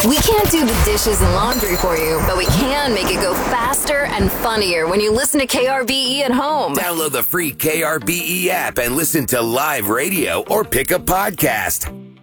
We can't do the dishes and laundry for you, but we can make it go faster and funnier when you listen to KRBE at home. Download the free KRBE app and listen to live radio or pick a podcast.